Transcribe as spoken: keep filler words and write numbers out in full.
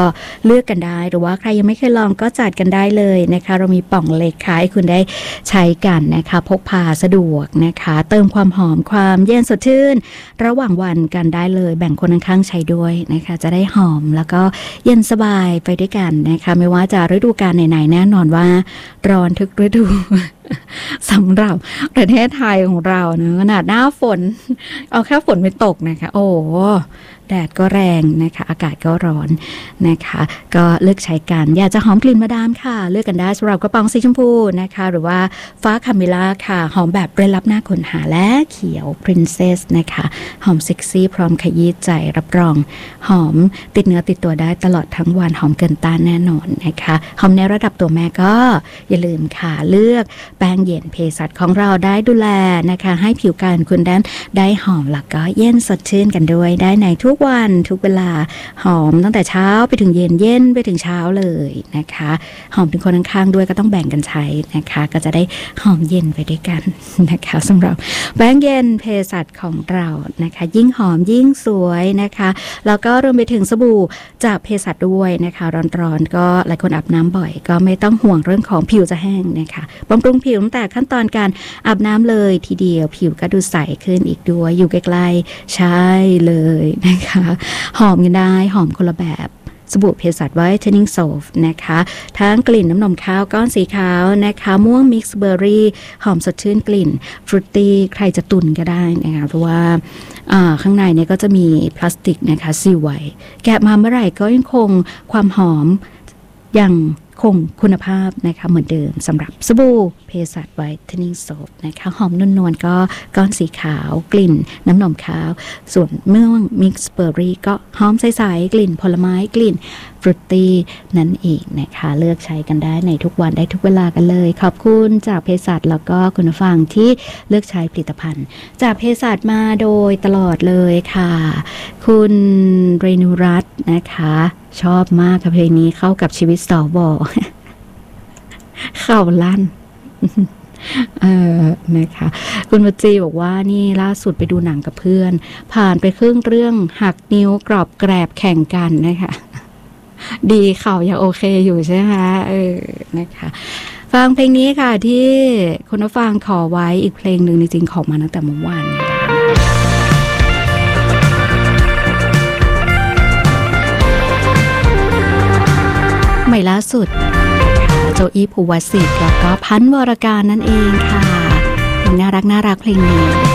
เลือกกันได้หรือว่าใครยังไม่เคยลองก็จัดกันได้เลยนะคะเรามีป่องเล็กค่ะให้คุณได้ใช้กันนะคะพกพาสะดวกนะคะเติมความหอมความเย็นสดชื่นระหว่างวันกันได้เลยแบ่งคนข้างๆใช้ด้วยนะคะจะได้หอมแล้วก็เย็นสบายไปด้วยกันนะคะไม่ว่าจะฤดูกาลไหนๆแน่นอนว่าร้อนทุกฤดู สำหรับประเทศไทยของเรานะขนาดหน้าฝนเอาแค่ฝนไม่ตกนะคะโอ้แดดก็แรงนะคะอากาศก็ร้อนนะคะก็เลือกใช้กันอยากจะหอมกลิ่นมาดามค่ะเลือกกันได้สำหรับกระป๋องสีชมพูนะคะหรือว่าฟ้าคาเมล่าค่ะหอมแบบเร้นลับหน้าค้นหาและเขียว Princess นะคะหอมเซ็กซี่พร้อมขยี้ใจรับรองหอมติดเนื้อติดตัวได้ตลอดทั้งวันหอมเกินต้านแน่นอนนะคะหอมในระดับตัวแม่ก็อย่าลืมค่ะเลือกแป้งเย็นเภสัชของเราได้ดูแลนะคะให้ผิวกายคุณนั้นได้หอมแล้วก็เย็นสดชื่นกันด้วยได้ในทุกวันทุกเวลาหอมตั้งแต่เช้าไปถึงเย็นเย็นไปถึงเช้าเลยนะคะหอมถึงคนข้างๆด้วยก็ต้องแบ่งกันใช้นะคะก็จะได้หอมเย็นไปด้วยกันนะคะสำหรับแป้งเย็นเภสัชของเรานะคะยิ่งหอมยิ่งสวยนะคะแล้วก็รวมไปถึงสบู่จากเภสัชด้วยนะคะร้อนๆก็หลายคนอาบน้ำบ่อยก็ไม่ต้องห่วงเรื่องของผิวจะแห้งนะคะบำรุงผิวตั้งแต่ขั้นตอนการอาบน้ำเลยทีเดียวผิวก็ดูใสขึ้นอีกด้วยอยู่ใกล้ๆใช่เลยนะคะหอมกันได้หอมคนละแบบสบู่เภสัชไวท์เทนนิ่งโซฟนะคะทั้งกลิ่นน้ำนมข้าวก้อนสีขาวนะคะม่วงมิกซ์เบอร์รี่หอมสดชื่นกลิ่นฟรุตตี้ใครจะตุนก็ได้นะคะเพราะว่าข้างในเนี่ยก็จะมีพลาสติกนะคะซีลไว้แกะมาเมื่อไหร่ก็ยังคงความหอมอย่างคงคุณภาพนะคะเหมือนเดิมสำหรับสบู่เภสัชไวท์เทนนิ่งโซฟนะคะหอมนวลๆก็ก้อนสีขาวกลิ่นน้ำนมข้าวส่วนม่วงมิกซ์เบอร์รี่ก็หอมใสๆกลิ่นผลไม้กลิ่นฟรุตตี้นั่นเองนะคะเลือกใช้กันได้ในทุกวันได้ทุกเวลากันเลยขอบคุณจากเภสัชแล้วก็คุณผู้ฟังที่เลือกใช้ผลิตภัณฑ์จากเภสัชมาโดยตลอดเลยค่ะคุณเรนุรัตน์นะคะชอบมากค่ะเพลงนี้เข้ากับชีวิตสวเข้าลั่นเออนะคะคุณวจีบอกว่านี่ล่าสุดไปดูหนังกับเพื่อนผ่านไปครึ่งเรื่องหักนิ้วกรอบแกรบแข่งกันนะคะดีเข่ายังโอเคอยู่ใช่ไหมเออนะคะฟังเพลงนี้ค่ะที่คุณผู้ฟังขอไว้อีกเพลงหนึ่งจริงๆขอมาตั้งแต่เมื่อวานใหม่ล่าสุดโจอี้ภูวสิทธิ์แล้วก็พันวรการนั่นเองค่ะน่ารักน่ารักเพลงนี้